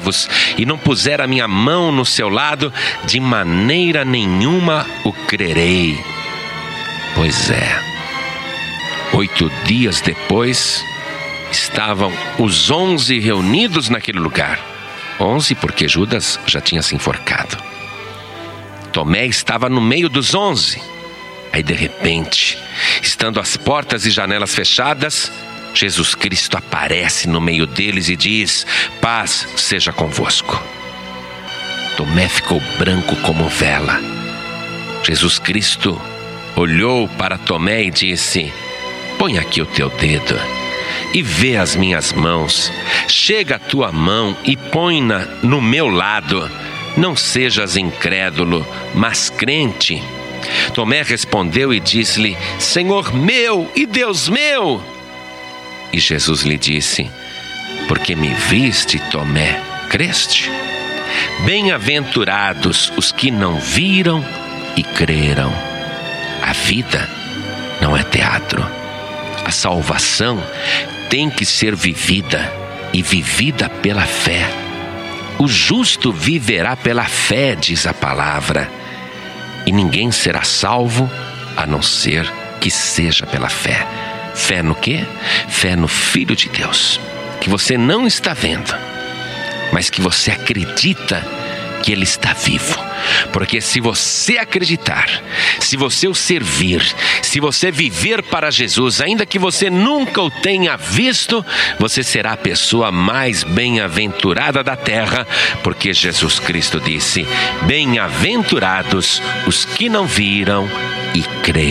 servos e não puser a minha mão no seu lado, de maneira nenhuma o crerei. Pois é, 8 dias depois, estavam os 11 reunidos naquele lugar. 11 porque Judas já tinha se enforcado. Tomé estava no meio dos 11. Aí de repente, estando as portas e janelas fechadas, Jesus Cristo aparece no meio deles e diz: paz seja convosco. Tomé ficou branco como vela. Jesus Cristo olhou para Tomé e disse: põe aqui o teu dedo e vê as minhas mãos. Chega a tua mão e põe-na no meu lado. Não sejas incrédulo, mas crente. Tomé respondeu e disse-lhe: Senhor meu e Deus meu. E Jesus lhe disse: porque me viste, Tomé, creste? Bem-aventurados os que não viram e creram. A vida não é teatro. A salvação tem que ser vivida, e vivida pela fé. O justo viverá pela fé, diz a palavra, e ninguém será salvo a não ser que seja pela fé. Fé no quê? Fé no Filho de Deus, que você não está vendo, mas que você acredita que Ele está vivo. Porque se você acreditar, se você o servir, se você viver para Jesus, ainda que você nunca o tenha visto, você será a pessoa mais bem-aventurada da terra, porque Jesus Cristo disse: bem-aventurados os que não viram e creram.